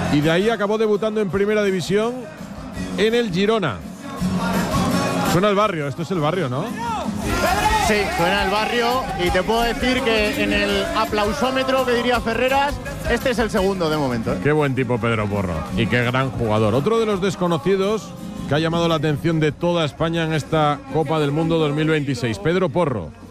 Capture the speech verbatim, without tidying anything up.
Y de ahí acabó debutando en Primera División en el Girona. Suena el barrio, esto es el barrio, ¿no? Sí, suena el barrio y te puedo decir que en el aplausómetro que diría Ferreras, este es el segundo de momento, ¿eh? Qué buen tipo Pedro Porro y qué gran jugador. Otro de los desconocidos que ha llamado la atención de toda España en esta Copa del Mundo dos mil veintiséis, Pedro Porro.